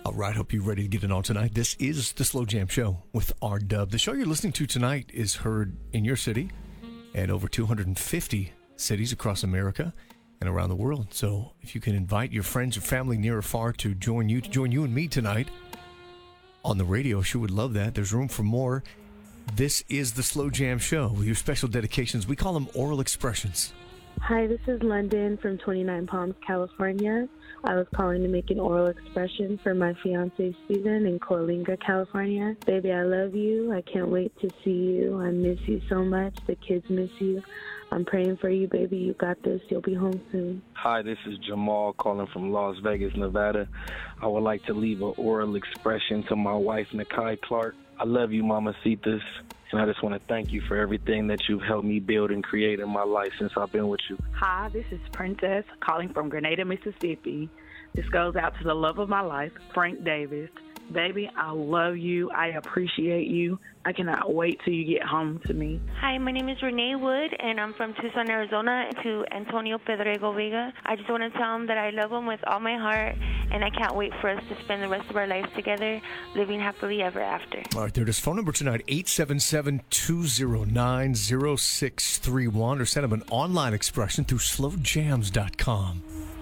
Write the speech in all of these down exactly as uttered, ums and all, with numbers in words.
All right, hope you're ready to get it on tonight. This is the Slow Jam Show with R-Dub. The show you're listening to tonight is heard in your city and over two hundred fifty cities across America and around the world. So if you can invite your friends or family near or far to join you, to join you and me tonight on the radio, sure would love that. There's room for more. This is the Slow Jam Show with your special dedications. We call them oral expressions. Hi, this is London from twenty-nine Palms, California. I was calling to make an oral expression for my fiancé, Steven, in Coalinga, California. Baby, I love you. I can't wait to see you. I miss you so much. The kids miss you. I'm praying for you, baby. You got this. You'll be home soon. Hi, this is Jamal calling from Las Vegas, Nevada. I would like to leave an oral expression to my wife, Nakai Clark. I love you, Mamacitas, and I just want to thank you for everything that you've helped me build and create in my life since I've been with you. Hi, this is Princess calling from Grenada, Mississippi. This goes out to the love of my life, Frank Davis. Baby, I love you. I appreciate you. I cannot wait till you get home to me. Hi, my name is Renee Wood, and I'm from Tucson, Arizona, to Antonio Pedrego Vega. I just want to tell him that I love him with all my heart, and I can't wait for us to spend the rest of our lives together, living happily ever after. All right, there's phone number tonight, eight seven seven, two zero nine, zero six three one, or send them an online expression through slow jams dot com.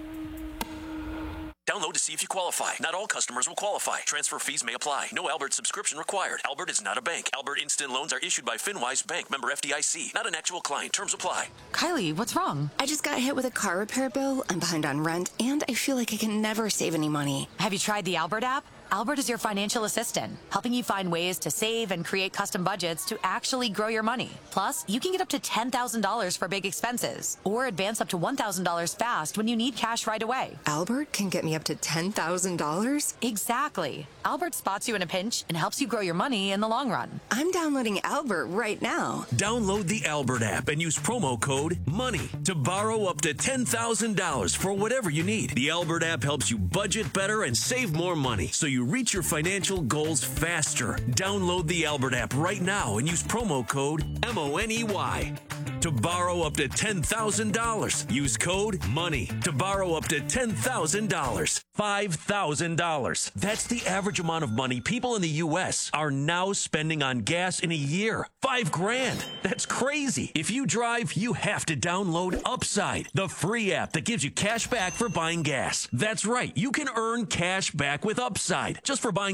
Download to see if you qualify. Not all customers will qualify. Transfer fees may apply. No Albert subscription required. Albert is not a bank. Albert Instant Loans are issued by FinWise Bank, member F D I C. Not an actual client. Terms apply. Kylie, what's wrong? I just got hit with a car repair bill. I'm behind on rent, and I feel like I can never save any money. Have you tried the Albert app? Albert is your financial assistant, helping you find ways to save and create custom budgets to actually grow your money. Plus, you can get up to ten thousand dollars for big expenses, or advance up to one thousand dollars fast when you need cash right away. Albert can get me up to ten thousand dollars? Exactly. Albert spots you in a pinch and helps you grow your money in the long run. I'm downloading Albert right now. Download the Albert app and use promo code MONEY to borrow up to ten thousand dollars for whatever you need. The Albert app helps you budget better and save more money, so you reach your financial goals faster. Download the Albert app right now and use promo code M O N E Y to borrow up to ten thousand dollars. Use code MONEY to borrow up to ten thousand dollars. five thousand dollars. That's the average amount of money people in the U S are now spending on gas in a year. Five grand. That's crazy. If you drive, you have to download Upside, the free app that gives you cash back for buying gas. That's right. You can earn cash back with Upside just for buying